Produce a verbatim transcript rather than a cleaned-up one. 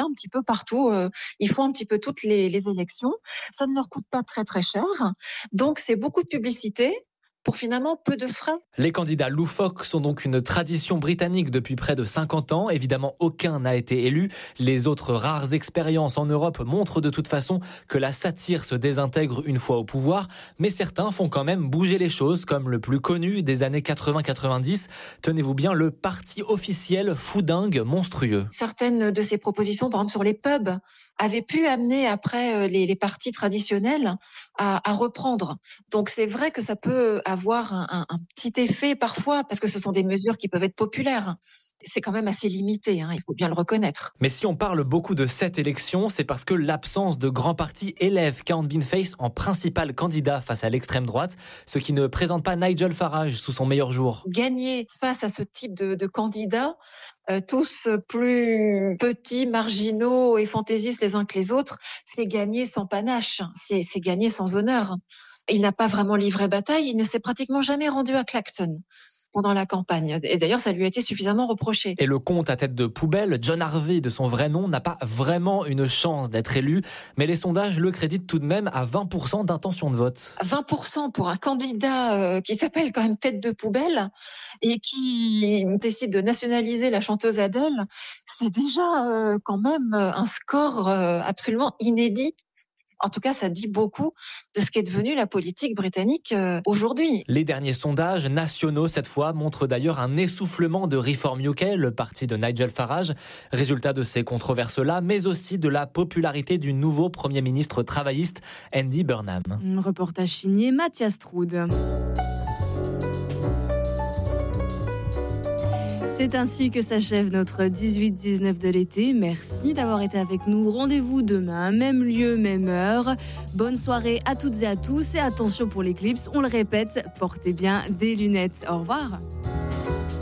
un petit peu partout. Euh, ils font un petit peu toutes les, les élections. Ça ne leur coûte pas très très cher. Donc c'est beaucoup de publicité pour finalement peu de frais. Les candidats loufoques sont donc une tradition britannique depuis près de cinquante ans. Évidemment, aucun n'a été élu. Les autres rares expériences en Europe montrent de toute façon que la satire se désintègre une fois au pouvoir. Mais certains font quand même bouger les choses, comme le plus connu des années quatre-vingts quatre-vingt-dix. Tenez-vous bien, le parti officiel foudingue monstrueux. Certaines de ces propositions, par exemple sur les pubs, avaient pu amener après les, les partis traditionnels à, à reprendre. Donc c'est vrai que ça peut avoir un, un, un petit effet parfois, parce que ce sont des mesures qui peuvent être populaires. C'est quand même assez limité, hein, il faut bien le reconnaître. Mais si on parle beaucoup de cette élection, c'est parce que l'absence de grands partis élève Count Beanface en principal candidat face à l'extrême droite, ce qui ne présente pas Nigel Farage sous son meilleur jour. Gagner face à ce type de, de candidats, euh, tous plus petits, marginaux et fantaisistes les uns que les autres, c'est gagner sans panache, c'est, c'est gagner sans honneur. Il n'a pas vraiment livré bataille, il ne s'est pratiquement jamais rendu à Clacton pendant la campagne. Et d'ailleurs, ça lui a été suffisamment reproché. Et le comte à tête de poubelle, John Harvey de son vrai nom, n'a pas vraiment une chance d'être élu, mais les sondages le créditent tout de même à vingt pour cent d'intention de vote. vingt pour cent pour un candidat euh, qui s'appelle quand même tête de poubelle et qui décide de nationaliser la chanteuse Adele, c'est déjà euh, quand même un score euh, absolument inédit. En tout cas, ça dit beaucoup de ce qu'est devenue la politique britannique euh, aujourd'hui. Les derniers sondages nationaux, cette fois, montrent d'ailleurs un essoufflement de Reform U K, le parti de Nigel Farage. Résultat de ces controverses-là, mais aussi de la popularité du nouveau Premier ministre travailliste, Andy Burnham. Un reportage signé Mathias Troud. C'est ainsi que s'achève notre dix-huit dix-neuf de l'été. Merci d'avoir été avec nous. Rendez-vous demain, même lieu, même heure. Bonne soirée à toutes et à tous. Et attention pour l'éclipse, on le répète, portez bien des lunettes. Au revoir.